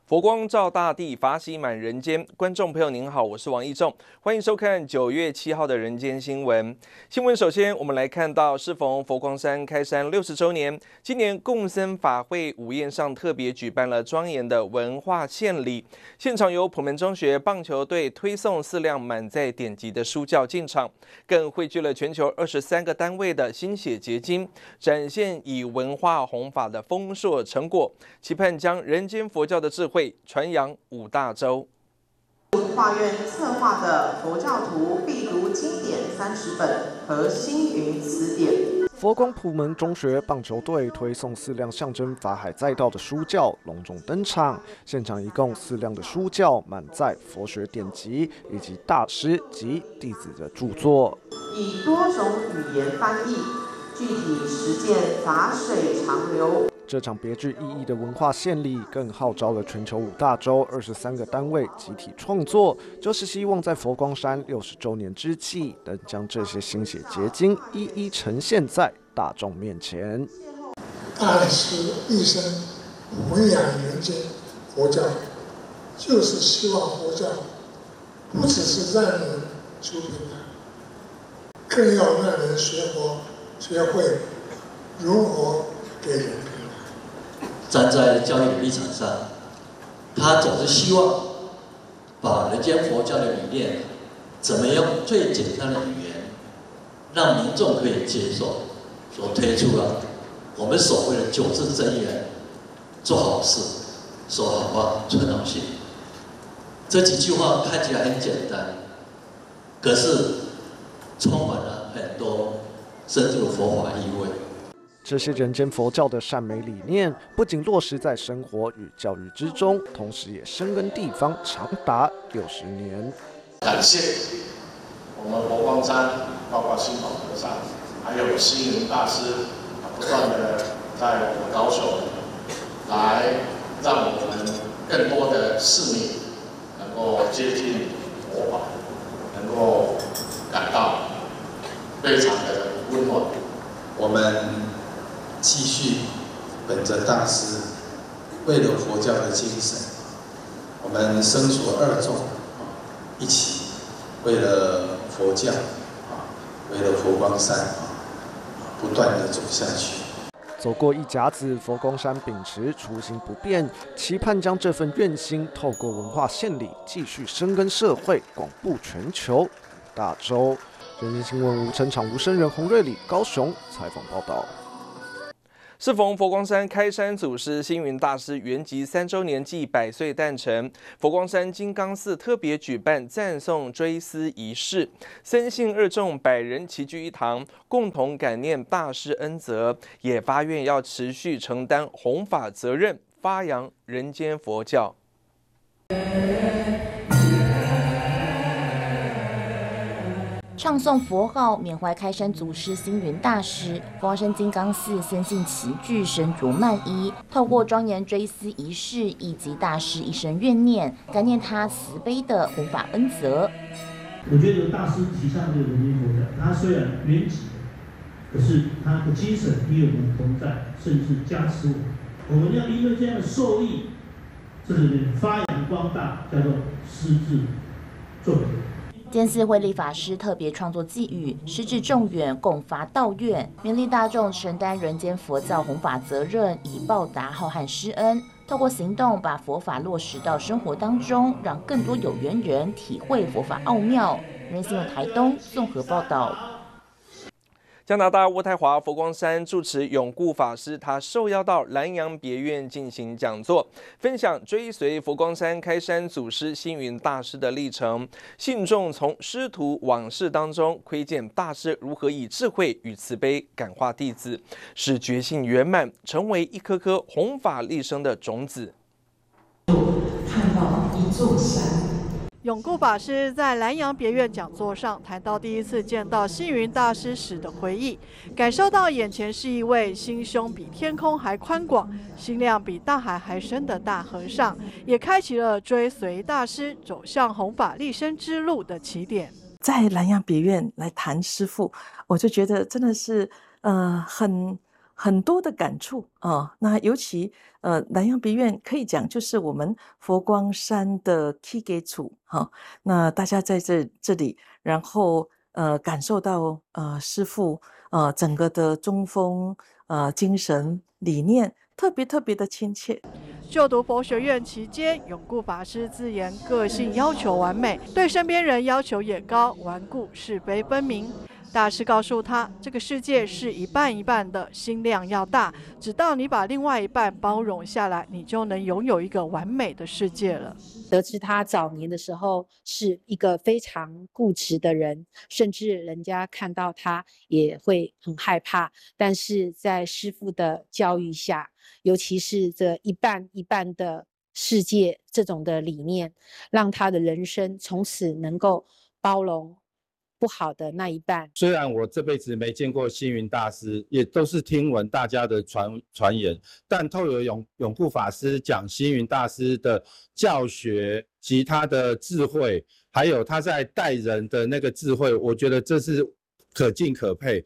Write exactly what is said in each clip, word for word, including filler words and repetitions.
佛光照大地，法喜满人间。观众朋友您好，我是王义仲，欢迎收看九月七号的人间新闻。新闻首先，我们来看到适逢佛光山开山六十周年，今年共僧法会午宴上特别举办了庄严的文化献礼，现场由普门中学棒球队推送四辆满载典籍的书轿进场，更汇聚了全球二十三个单位的心血结晶，展现以文化弘法的丰硕成果，期盼将人间佛教的智慧传扬五大洲。 文化院策划的佛教徒必读经典三十本和星云词典。 佛光普门中学棒球队推送四辆象征法海载道的书轿隆重登场，现场一共四辆的书轿满载佛学典籍以及大师及弟子的著作， 以多种语言翻译，具体实践法水长流。 这场别具意义的文化献礼，更号召了全球五大洲二十三个单位集体创作，就是希望在佛光山六十周年之际，能将这些心血结晶一一呈现在大众面前。 大师一生弘扬人间佛教，就是希望佛教不只是让人出平安，更要让人学佛，学会如何给人平安。 站在教育立场上，他总是希望把人间佛教的理念，怎么用最简单的语言，让民众可以接受，所推出了我们所谓的九字真言：做好事，说好话，存好心。这几句话看起来很简单，可是充满了很多深入的佛法意味。 这些人间佛教的善美理念，不仅落实在生活与教育之中，同时也深耕地方长达六十年。 感谢我们佛光山，包括新宝和尚，还有星云大师，不断的在我们高雄，来让我们更多的市民能够接近佛法，能够感到非常的温暖。 我们继续本着大师为了佛教的精神，我们身所二众，一起为了佛教，为了佛光山，不断的走下去。 走过一甲子，佛光山秉持初心不变，期盼将这份愿心透过文化献礼，继续深耕社会，广布全球五大洲。人间新闻吴成场、吴生人、洪瑞礼高雄采访报道。 适逢佛光山开山祖师星云大师圆寂三周年暨百岁诞辰，佛光山金刚寺特别举办赞颂追思仪式，僧信二众百人齐聚一堂，共同感念大师恩泽，也发愿要持续承担弘法责任，发扬人间佛教。 唱诵佛号，缅怀开山祖师星云大师。佛光山金刚寺僧信齐聚，身着曼衣，透过庄严追思仪式以及大师一生怨念，感念他慈悲的弘法恩泽。 我觉得大师提倡这个人间佛教，他虽然圆寂，可是他的精神与我们同在，甚至加持我们。我们要因为这样的受益，这里发扬光大，叫做施至众人。 监寺慧立法师特别创作寄语，施至众远，共发道愿，勉励大众承担人间佛教弘法责任，以报答浩瀚施恩。透过行动，把佛法落实到生活当中，让更多有缘人体会佛法奥妙。人新闻台东综合报道。 加拿大渥太华佛光山住持永固法师，他受邀到南洋别院进行讲座，分享追随佛光山开山祖师星云大师的历程。信众从师徒往事当中窥见大师如何以智慧与慈悲感化弟子，使觉性圆满，成为一颗颗弘法利生的种子。 看到一座山。 永固法师在南洋别院讲座上谈到第一次见到星云大师时的回忆，感受到眼前是一位心胸比天空还宽广、心量比大海还深的大和尚，也开启了追随大师走向弘法利生之路的起点。 在南洋别院来谈师父，我就觉得真的是呃很很多的感触啊。那尤其呃南洋别院可以讲就是我们佛光山的起家处哈。那大家在这这里，然后呃感受到呃师父呃整个的中风呃精神理念，特别特别的亲切。 就读佛学院期间，永固法师自言个性要求完美，对身边人要求也高，顽固是非分明。大师告诉他，这个世界是一半一半的，心量要大，直到你把另外一半包容下来，你就能拥有一个完美的世界了。 得知他早年的时候是一个非常固执的人，甚至人家看到他也会很害怕，但是在师父的教育下，尤其是这一半一半的世界这种的理念，让他的人生从此能够包容不好的那一半。 虽然我这辈子没见过星云大师，也都是听闻大家的传传言，但透过永永固法师讲星云大师的教学及他的智慧，还有他在待人的那个智慧，我觉得这是可敬可佩。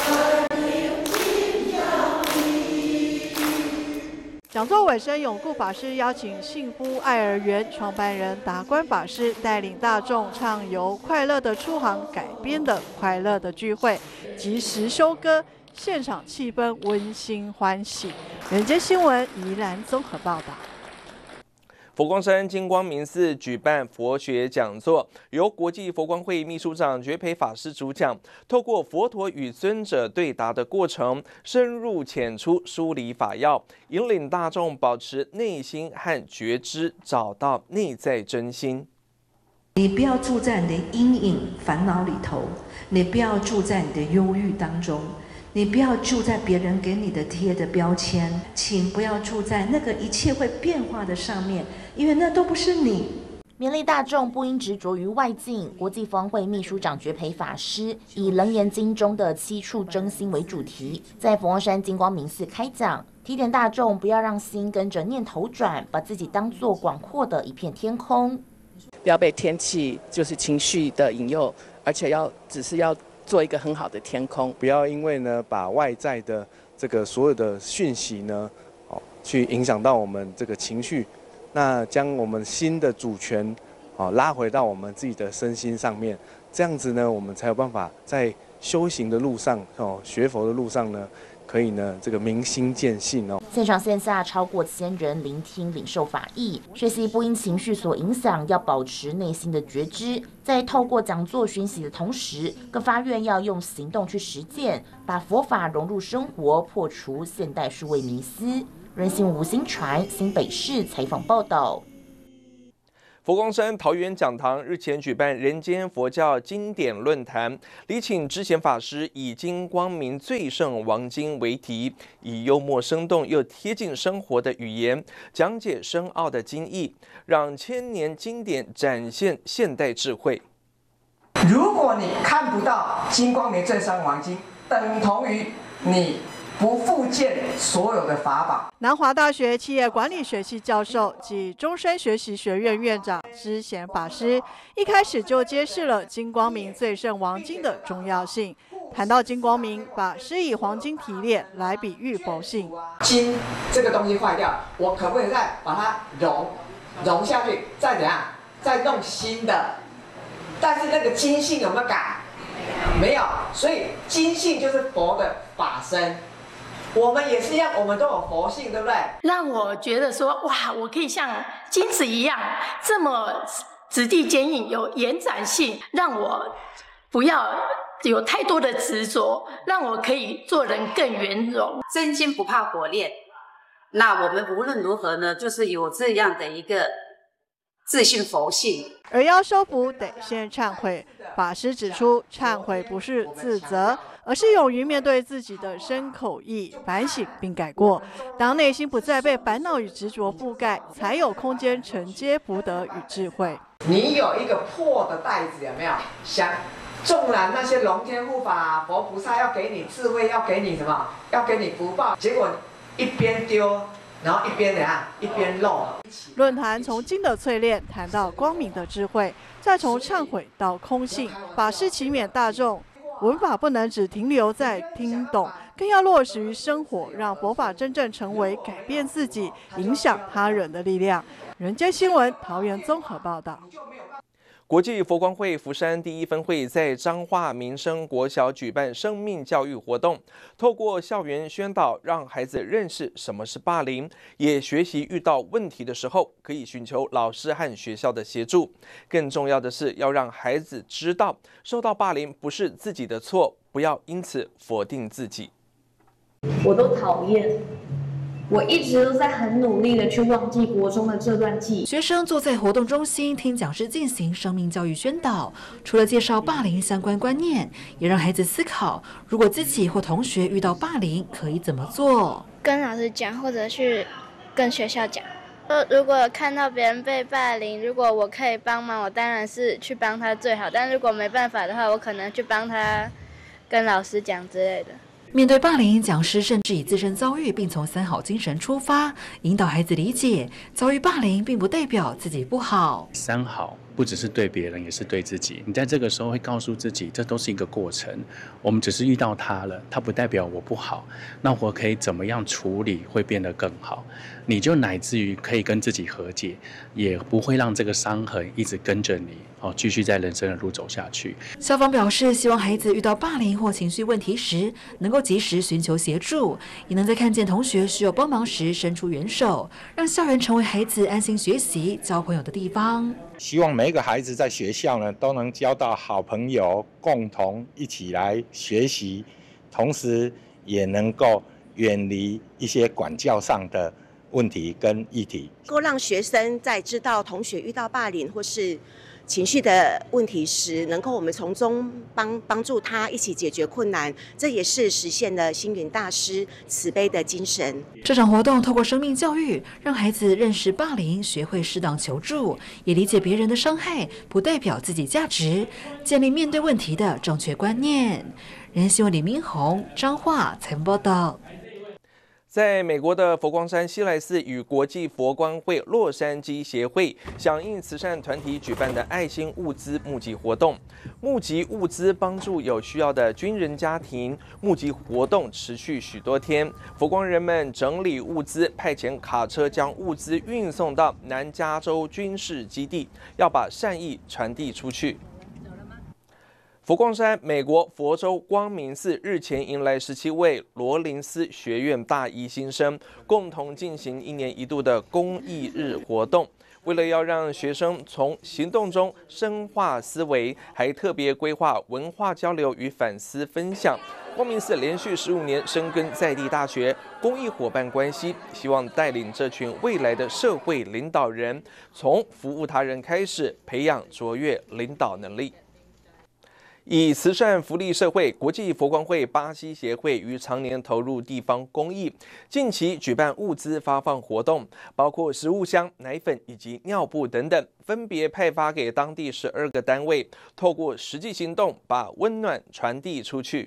讲座尾声，永固法师邀请幸福爱儿园创办人达观法师带领大众畅游快乐的出航改编的快乐的聚会及实修歌，现场气氛温馨欢喜。人间新闻宜兰综合报道。 佛光山金光明寺举办佛学讲座，由国际佛光会秘书长觉培法师主讲，透过佛陀与尊者对答的过程，深入浅出梳理法要，引领大众保持内心和觉知，找到内在真心。 你不要住在你的阴影烦恼里头，你不要住在你的忧郁当中，你不要住在别人给你的贴的标签，请不要住在那个一切会变化的上面，因为那都不是你。 勉励大众不应执着于外境。国际佛光会秘书长觉培法师以《楞严经》中的七处真心为主题，在佛光山金光明寺开讲，提点大众不要让心跟着念头转，把自己当作广阔的一片天空， 不要被天气就是情绪的引诱，而且要只是要做一个很好的天空， 不要因为呢把外在的这个所有的讯息呢，哦，去影响到我们这个情绪，那将我们心的主权，哦，拉回到我们自己的身心上面，这样子呢，我们才有办法在修行的路上，哦，学佛的路上呢，可以呢这个明心见性哦。 现场线下超过千人聆听领受法义，学习不因情绪所影响，要保持内心的觉知。在透过讲座熏习的同时，更发愿要用行动去实践，把佛法融入生活，破除现代数位迷思。人心吴新传新北市采访报道。 佛光山桃园讲堂日前举办人间佛教经典论坛，礼请知贤法师以《金光明最胜王经》为题，以幽默生动又贴近生活的语言讲解深奥的经义，让千年经典展现现代智慧。 如果你看不到《金光明最胜王经》，等同于你不复见所有的法宝。 南华大学企业管理学系教授及终身学习学院院长知贤法师一开始就揭示了金光明最胜王经的重要性。谈到金光明，法师以黄金提炼来比喻佛性。 金这个东西坏掉，我可不可以再把它融融下去，再怎样，再弄新的？但是那个金性有没有改？没有，所以金性就是佛的法身。我们也是一样，我们都有佛性，对不对？ 让我觉得说，哇，我可以像金子一样这么质地坚硬，有延展性，让我不要有太多的执着，让我可以做人更圆融。 真金不怕火炼，那我们无论如何呢，就是有这样的一个自信佛性。 而要修福，得先忏悔。法师指出，忏悔不是自责，而是勇于面对自己的身口意，反省并改过。当内心不再被烦恼与执着覆盖，才有空间承接福德与智慧。 你有一个破的袋子，有没有？想，纵然那些龙天护法、佛菩萨要给你智慧，要给你什么？要给你福报，结果一边丢，然后一边怎样？一边漏。 论坛从经的淬炼谈到光明的智慧，再从忏悔到空性。法师祈勉大众，文法不能只停留在听懂，更更要落实于生活，让佛法真正成为改变自己、影响他人的力量。人间新闻桃园综合报道。 国际佛光会福山第一分会在彰化民生国小举办生命教育活动，透过校园宣导，让孩子认识什么是霸凌，也学习遇到问题的时候可以寻求老师和学校的协助。更重要的是，要让孩子知道，受到霸凌不是自己的错，不要因此否定自己。 我都讨厌。我一直都在很努力的去忘记国中的这段记忆。 学生坐在活动中心听讲师进行生命教育宣导，除了介绍霸凌相关观念，也让孩子思考，如果自己或同学遇到霸凌，可以怎么做？ 跟老师讲，或者去跟学校讲。呃，如果看到别人被霸凌，如果我可以帮忙，我当然是去帮他最好。但如果没办法的话，我可能去帮他跟老师讲之类的。 面对霸凌，讲师甚至以自身遭遇，并从三好精神出发，引导孩子理解，遭遇霸凌并不代表自己不好。 三好不只是对别人，也是对自己。你在这个时候会告诉自己，这都是一个过程，我们只是遇到它了，它不代表我不好。那我可以怎么样处理会变得更好？你就乃至于可以跟自己和解，也不会让这个伤痕一直跟着你，哦，继续在人生的路走下去。 校方表示，希望孩子遇到霸凌或情绪问题时，能够及时寻求协助，也能在看见同学需要帮忙时伸出援手，让校园成为孩子安心学习、交朋友的地方。 希望每一个孩子在学校呢，都能交到好朋友，共同一起来学习，同时也能够远离一些管教上的问题跟议题， 够让学生在知道同学遇到霸凌或是情绪的问题时，能够我们从中帮帮助他一起解决困难，这也是实现了星云大师慈悲的精神。 这场活动透过生命教育，让孩子认识霸凌，学会适当求助，也理解别人的伤害不代表自己价值，建立面对问题的正确观念。人新闻李明宏、彰化采访报道。 在美国的佛光山西来寺与国际佛光会洛杉矶协会响应慈善团体举办的爱心物资募集活动，募集物资帮助有需要的军人家庭。募集活动持续许多天，佛光人们整理物资，派遣卡车将物资运送到南加州军事基地，要把善意传递出去。佛光山美国佛州光明寺日前迎来十七位罗林斯学院大一新生，共同进行一年一度的公益日活动。为了要让学生从行动中深化思维，还特别规划文化交流与反思分享。光明寺连续十五年深耕在地大学公益伙伴关系，希望带领这群未来的社会领导人，从服务他人开始，培养卓越领导能力。以慈善福利社会国际佛光会巴西协会于常年投入地方公益，近期举办物资发放活动，包括食物箱、奶粉以及尿布等等，分别派发给当地十二个单位，透过实际行动把温暖传递出去。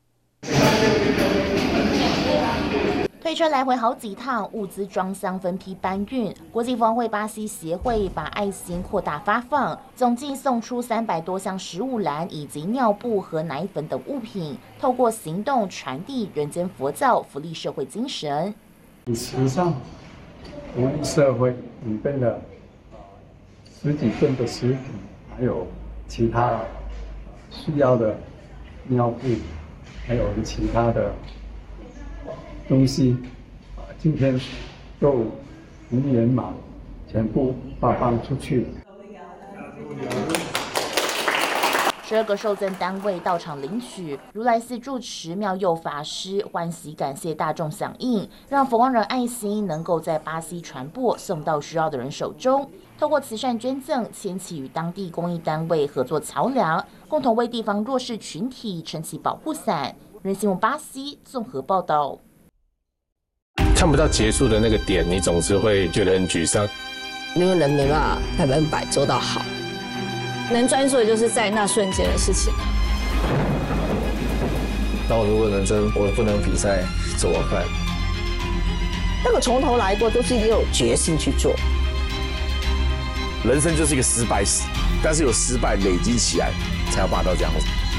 推车来回好几趟，物资装箱分批搬运。国际佛光会巴西协会把爱心扩大发放，总计送出三百多箱食物篮以及尿布和奶粉等物品，透过行动传递人间佛教福利社会精神。 以慈善福利社会准备了十几吨的食品，还有其他需要的尿布，还有其他的东西，今天就如圆满，全部发放出去。 十二个受赠单位到场领取，如来寺住持妙佑法师欢喜感谢大众响应，让佛光人爱心能够在巴西传播，送到需要的人手中。透过慈善捐赠，牵起与当地公益单位合作桥梁，共同为地方弱势群体撑起保护伞。人新闻巴西综合报道。 看不到结束的那个点，你总是会觉得很沮丧。 因为人没办法百分百做到好，能专注的就是在那瞬间的事情。 那我如果人生我不能比赛怎么办？ 那个从头来过，都是你有决心去做。 人生就是一个失败史，但是有失败累积起来，才有办法到这样子。